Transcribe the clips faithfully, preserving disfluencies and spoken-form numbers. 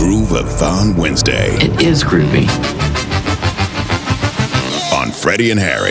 Groove-a-thon Wednesday. It is groovy. On Freddie and Harry.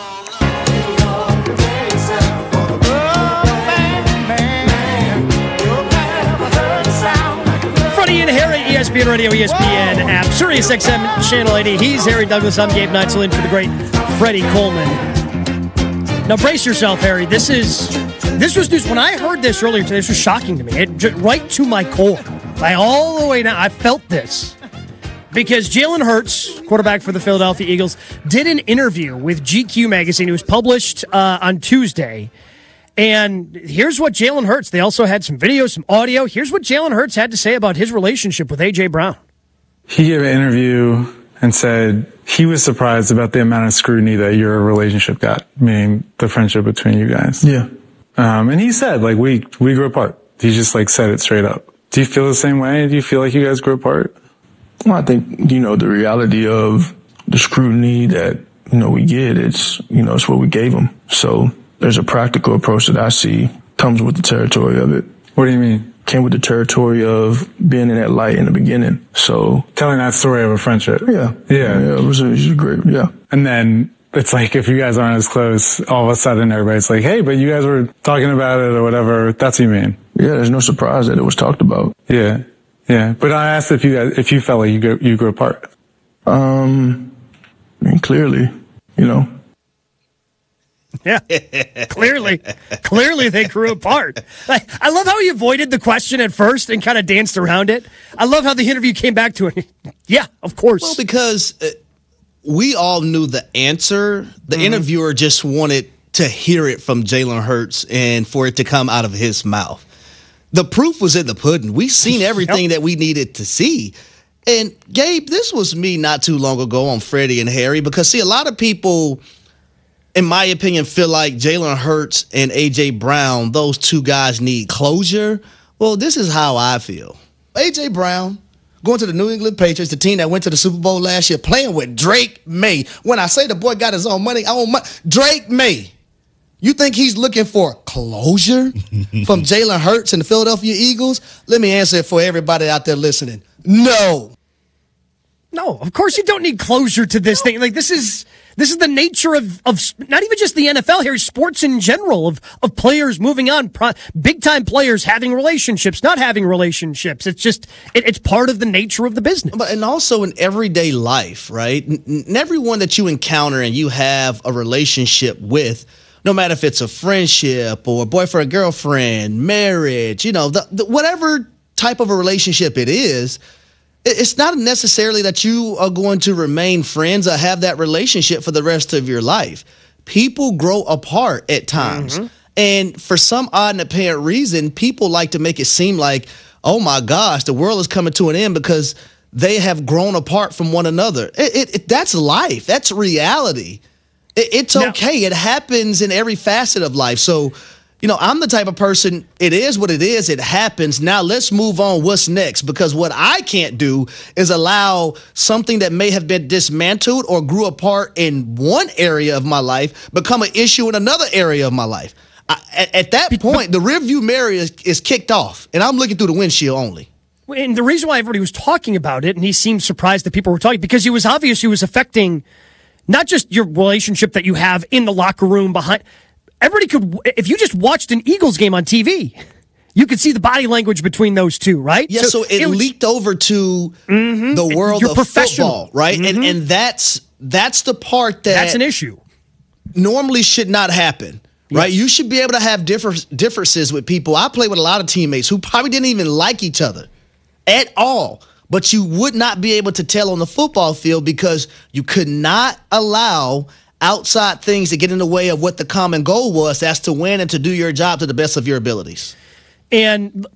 Freddie and Harry, E S P N Radio, E S P N app, Sirius X M, Channel eighty. He's Harry Douglas. I'm Gabe Neitzel in for the great Freddie Coleman. Now brace yourself, Harry. This is this was news. When I heard this earlier today, this was shocking to me. It just, right to my core. Like all the way down, I felt this. Because Jalen Hurts, quarterback for the Philadelphia Eagles, did an interview with G Q magazine. It was published uh, on Tuesday. And here's what Jalen Hurts, they also had some video, some audio. Here's what Jalen Hurts had to say about his relationship with A J. Brown. He gave an interview and said he was surprised about the amount of scrutiny that your relationship got, meaning the friendship between you guys. Yeah. Um, and he said, like, we, we grew apart. He just, like, said it straight up. Do you feel the same way? Do you feel like you guys grew apart? Well, I think, you know, the reality of the scrutiny that, you know, we get, it's, you know, it's what we gave them. So there's a practical approach that I see comes with the territory of it. What do you mean? Came with the territory of being in that light in the beginning. So telling that story of a friendship. Yeah. Yeah. Yeah. It was, it was great. Yeah. And then it's like, if you guys aren't as close, all of a sudden everybody's like, hey, but you guys were talking about it or whatever. That's what you mean. Yeah. There's no surprise that it was talked about. Yeah. Yeah. But I asked if you guys, if you felt like you grew, you grew apart. Um, I mean, clearly, you know. Yeah, clearly, clearly they grew apart. Like, I love how he avoided the question at first and kind of danced around it. I love how the interview came back to it. Yeah, of course. Well, because uh, we all knew the answer. The mm-hmm. interviewer just wanted to hear it from Jalen Hurts and for it to come out of his mouth. The proof was in the pudding. We seen everything yep. that we needed to see. And Gabe, this was me not too long ago on Freddie and Harry, because see, a lot of people, in my opinion, feel like Jalen Hurts and A J. Brown, those two guys need closure. Well, this is how I feel. A J. Brown going to the New England Patriots, the team that went to the Super Bowl last year, playing with Drake May. When I say the boy got his own money, I own money. Drake May. You think he's looking for closure from Jalen Hurts and the Philadelphia Eagles? Let me answer it for everybody out there listening. No. No, of course you don't need closure to this thing. Like, this is this is the nature of, of not even just the N F L here, sports in general, of, of players moving on, pro, big-time players having relationships, not having relationships. It's just, it, it's part of the nature of the business. But and also in everyday life, right? N- everyone that you encounter and you have a relationship with, no matter if it's a friendship or a boyfriend, girlfriend, marriage, you know, the, the, whatever type of a relationship it is, it's not necessarily that you are going to remain friends or have that relationship for the rest of your life. People grow apart at times. Mm-hmm. And for some odd and apparent reason, people like to make it seem like, oh my gosh, the world is coming to an end because they have grown apart from one another. It, it, it, that's life. That's reality. It, it's okay. Now, it happens in every facet of life. So, you know, I'm the type of person, it is what it is, it happens. Now let's move on. What's next? Because what I can't do is allow something that may have been dismantled or grew apart in one area of my life become an issue in another area of my life. I, at, at that point, the rearview mirror is, is kicked off, and I'm looking through the windshield only. And the reason why everybody was talking about it, and he seemed surprised that people were talking, because it was obvious he was affecting not just your relationship that you have in the locker room behind. Everybody could, if you just watched an Eagles game on T V, you could see the body language between those two, right? Yeah, so, so it, it was, leaked over to mm-hmm, the world of football, right? Mm-hmm. And and that's that's the part that that's an issue. Normally should not happen, right? Yes. You should be able to have different differences with people. I play with a lot of teammates who probably didn't even like each other at all, but you would not be able to tell on the football field because you could not allow outside things to get in the way of what the common goal was, that's to win and to do your job to the best of your abilities. And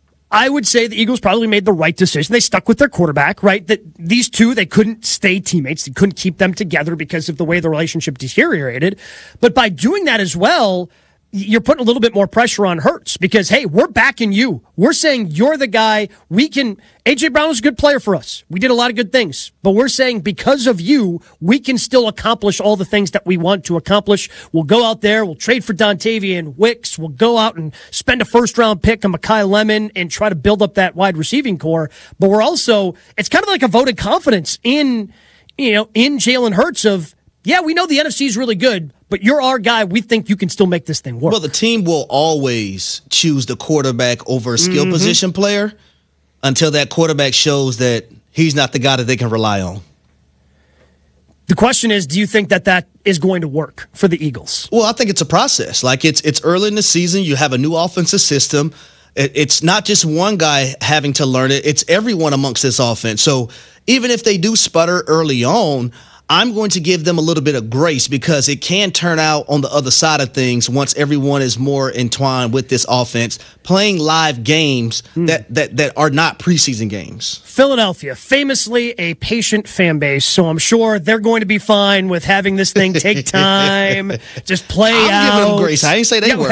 I would say the Eagles probably made the right decision. They stuck with their quarterback, right? That these two, they couldn't stay teammates. They couldn't keep them together because of the way the relationship deteriorated. But by doing that as well, you're putting a little bit more pressure on Hurts because, hey, we're backing you. We're saying you're the guy. We can. A J. Brown was a good player for us. We did a lot of good things. But we're saying because of you, we can still accomplish all the things that we want to accomplish. We'll go out there. We'll trade for Dontavian Wicks. We'll go out and spend a first-round pick on Mekhi Lemon and try to build up that wide receiving core. But we're also, it's kind of like a vote of confidence in, you know, in Jalen Hurts of, yeah, we know the N F C is really good, but you're our guy. We think you can still make this thing work. Well, the team will always choose the quarterback over a skill mm-hmm. position player until that quarterback shows that he's not the guy that they can rely on. The question is, do you think that that is going to work for the Eagles? Well, I think it's a process. Like, it's it's early in the season. You have a new offensive system. It, it's not just one guy having to learn it. It's everyone amongst this offense. So even if they do sputter early on, I'm going to give them a little bit of grace because it can turn out on the other side of things once everyone is more entwined with this offense, playing live games mm. that, that, that are not preseason games. Philadelphia, famously a patient fan base, so I'm sure they're going to be fine with having this thing take time, just play I'm out. I'm giving them grace. I didn't say they yeah.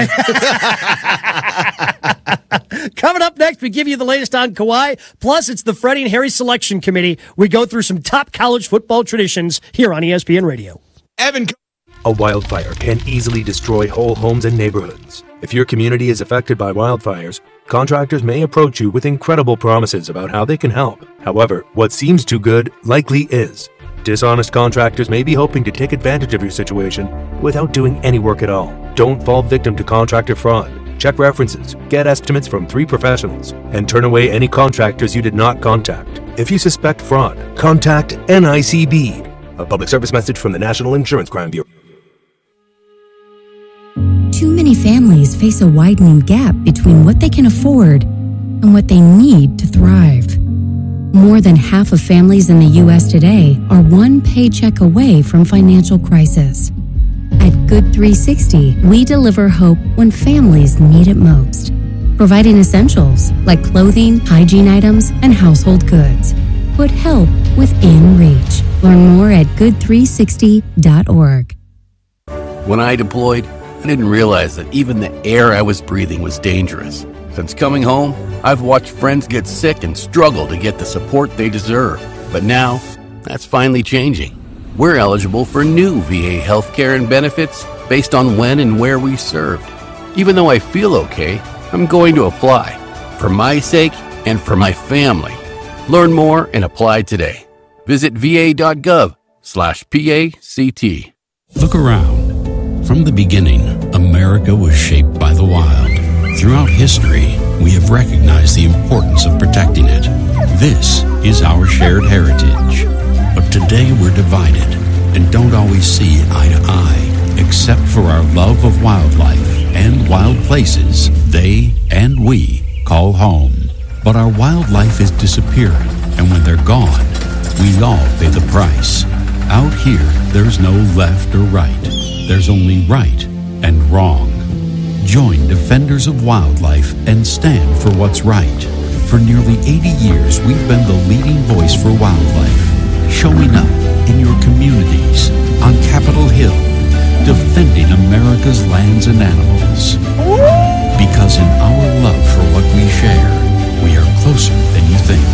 were. Coming up next, we give you the latest on Kawhi. Plus, it's the Freddie and Harry Selection Committee. We go through some top college football traditions here on E S P N Radio. Evan. A wildfire can easily destroy whole homes and neighborhoods. If your community is affected by wildfires, contractors may approach you with incredible promises about how they can help. However, what seems too good likely is. Dishonest contractors may be hoping to take advantage of your situation without doing any work at all. Don't fall victim to contractor fraud. Check references, get estimates from three professionals, and turn away any contractors you did not contact. If you suspect fraud, contact N I C B. A public service message from the National Insurance Crime Bureau. Too many families face a widening gap between what they can afford and what they need to thrive. More than half of families in the U S today are one paycheck away from financial crisis. At Good three sixty, we deliver hope when families need it most, providing essentials like clothing, hygiene items, and household goods. Put help within reach. Learn more at good three sixty dot org. When I deployed, I didn't realize that even the air I was breathing was dangerous. Since coming home, I've watched friends get sick and struggle to get the support they deserve. But now, that's finally changing. We're eligible for new V A healthcare and benefits based on when and where we served. Even though I feel okay, I'm going to apply. For my sake and for my family. Learn more and apply today. Visit va.gov slash PACT. Look around. From the beginning, America was shaped by the wild. Throughout history, we have recognized the importance of protecting it. This is our shared heritage. But today we're divided and don't always see eye to eye, except for our love of wildlife and wild places they and we call home. But our wildlife is disappearing, and when they're gone, we all pay the price. Out here, there's no left or right. There's only right and wrong. Join Defenders of Wildlife and stand for what's right. For nearly eighty years, we've been the leading voice for wildlife, showing up in your communities, on Capitol Hill, defending America's lands and animals. Because in our love for what we share, we are closer than you think.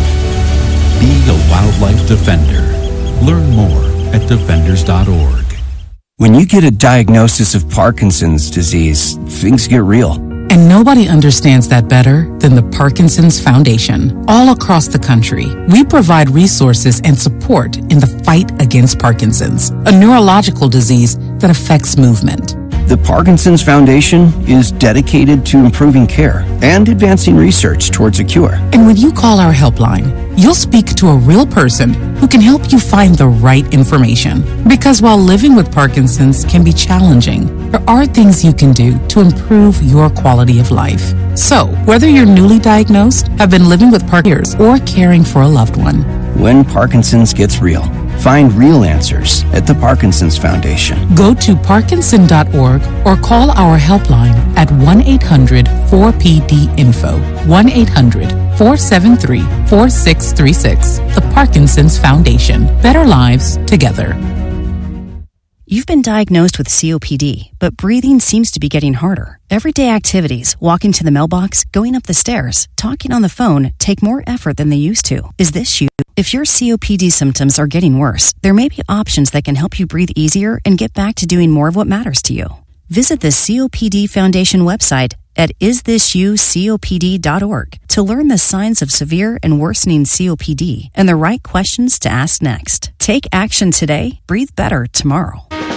Be a wildlife defender. Learn more at defenders dot org. When you get a diagnosis of Parkinson's disease, things get real. And nobody understands that better than the Parkinson's Foundation. All across the country, we provide resources and support in the fight against Parkinson's, a neurological disease that affects movement. The Parkinson's Foundation is dedicated to improving care and advancing research towards a cure. And when you call our helpline, you'll speak to a real person who can help you find the right information. Because while living with Parkinson's can be challenging, there are things you can do to improve your quality of life. So, whether you're newly diagnosed, have been living with Parkinson's, or caring for a loved one, when Parkinson's gets real, find real answers at the Parkinson's Foundation. Go to parkinson dot org or call our helpline at one eight hundred four P D info, one eight hundred four seven three four six three six. The Parkinson's Foundation. Better lives together. You've been diagnosed with C O P D, but breathing seems to be getting harder. Everyday activities, walking to the mailbox, going up the stairs, talking on the phone, take more effort than they used to. Is this you? If your C O P D symptoms are getting worse, there may be options that can help you breathe easier and get back to doing more of what matters to you. Visit the C O P D Foundation website at is this you C O P D dot org to learn the signs of severe and worsening C O P D and the right questions to ask next. Take action today, breathe better tomorrow.